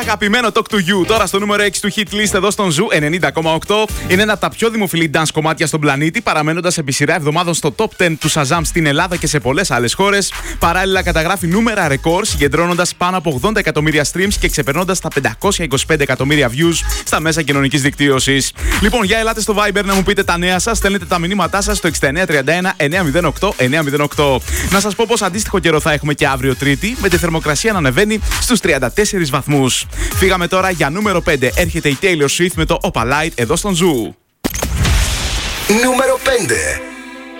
Αγαπημένο Talk to You. Τώρα στο νούμερο 6 του hit list εδώ στον Ζου 90,8. Είναι ένα από τα πιο δημοφιλή dance κομμάτια στον πλανήτη, παραμένοντας επί σειρά εβδομάδων στο top 10 του Shazam στην Ελλάδα και σε πολλές άλλες χώρες. Παράλληλα, καταγράφει νούμερα ρεκόρ, συγκεντρώνοντας πάνω από 80 εκατομμύρια streams και ξεπερνώντας τα 525 εκατομμύρια views στα μέσα κοινωνικής δικτύωσης. Λοιπόν, για ελάτε στο Viber να μου πείτε τα νέα σας. Στέλνετε τα μηνύματά σας στο 6931 908 908. Να σας πω πως αντίστοιχο καιρό θα έχουμε και αύριο Τρίτη, με τη θερμοκρασία να ανεβαίνει στους 34 βαθμούς. Φύγαμε τώρα για νούμερο 5. Έρχεται η Taylor Swift με το Opalite εδώ στον Ζου. Νούμερο 5.